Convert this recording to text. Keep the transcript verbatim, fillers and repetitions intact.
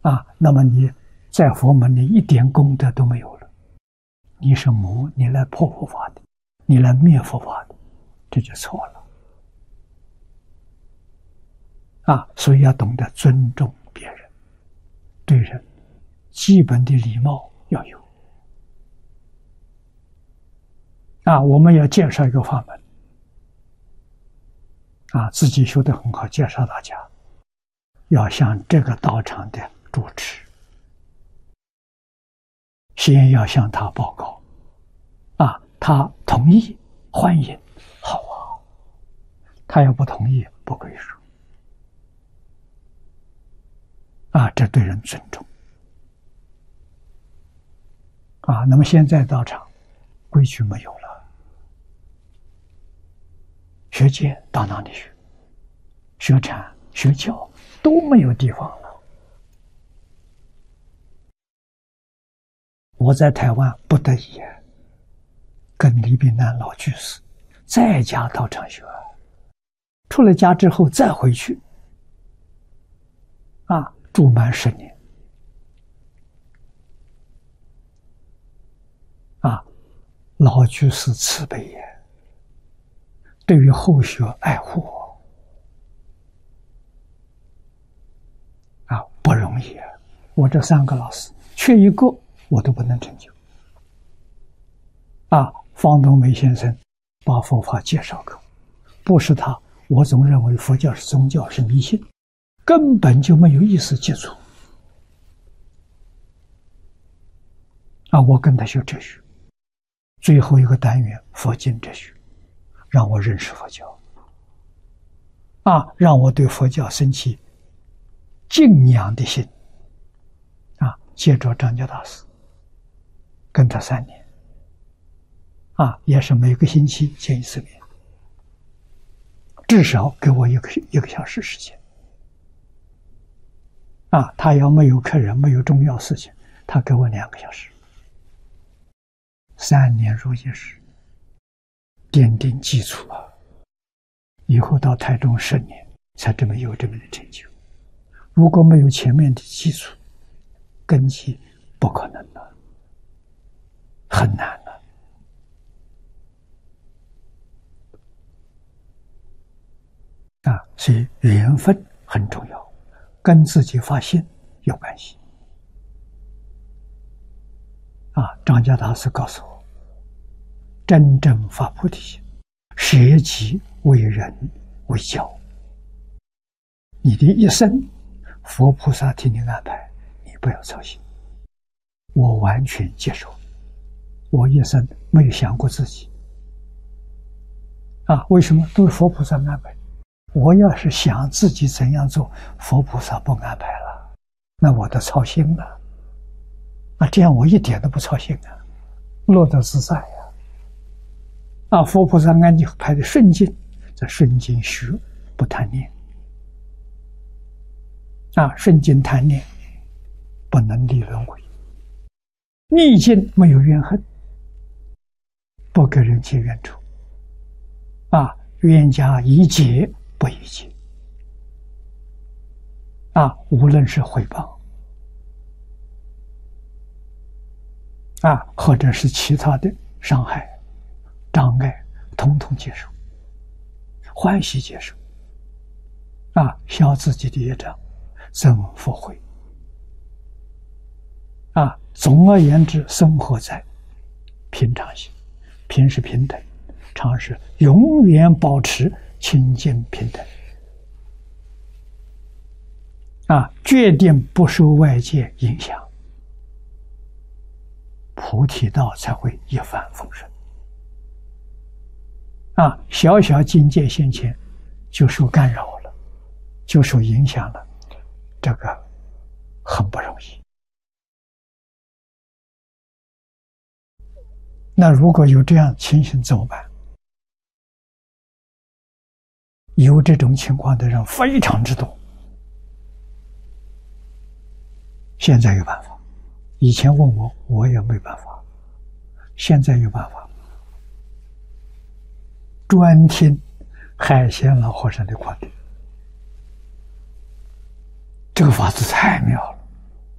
啊，那么你在佛门里一点功德都没有了，你是魔，你来破佛法的，你来灭佛法的，这就错了。啊，所以要懂得尊重别人，对人基本的礼貌要有。啊，我们要介绍一个法门，啊，自己修得很好，介绍大家，要向这个道场的主持，先要向他报告，啊，他同意欢迎，好啊，他要不同意不可以说。啊，这对人尊重。啊，那么现在道场规矩没有了，学戒到哪里学？学禅、学教都没有地方了。我在台湾不得已跟李炳南老居士在家道场学，出了家之后再回去，啊，住满十年。啊，老居士慈悲也，对于后学爱护啊，不容易啊！我这三个老师缺一个我都不能成就。啊，方东梅先生把佛法介绍给我，不是他，我总认为佛教是宗教，是迷信，根本就没有意识接触。啊，我跟他学哲学。最后一个单元佛经哲学，让我认识佛教，啊，让我对佛教升起敬仰的心，啊，接着张家大师，跟他三年，啊，也是每个星期见一次面，至少给我一个一个小时时间，啊，他要没有客人，没有重要事情，他给我两个小时。三年如一日，奠定基础啊！以后到台中十年，才这么有这么的成就。如果没有前面的基础根基，不可能的，很难的。啊，所以缘分很重要，跟自己发心有关系。啊，张家大师告诉我，真正发菩提心，舍己为人为教。你的一生，佛菩萨替你安排，你不要操心。我完全接受，我一生没有想过自己。啊，为什么都是佛菩萨安排？我要是想自己怎样做，佛菩萨不安排了，那我得操心了。啊，这样我一点都不操心啊，乐得自在呀！啊，佛菩萨安你排的顺境，这顺境学不贪念，啊，顺境贪念不能立轮回，逆境没有怨恨，不跟人结怨仇，啊，冤家宜解不宜结，啊，无论是诽谤。啊，或者是其他的伤害、障碍，统统接受，欢喜接受，啊，消自己的业障，增福慧。啊，总而言之，生活在平常心，平是平等，常是永远保持清净平等。啊，决定不受外界影响。菩提道才会一帆风顺。啊，小小境界现前就受干扰了，就受影响了，这个很不容易。那如果有这样情形怎么办？有这种情况的人非常之多。现在有办法。以前问我，我也没办法。现在有办法，专听海鲜老和尚的观点，这个法子太妙了。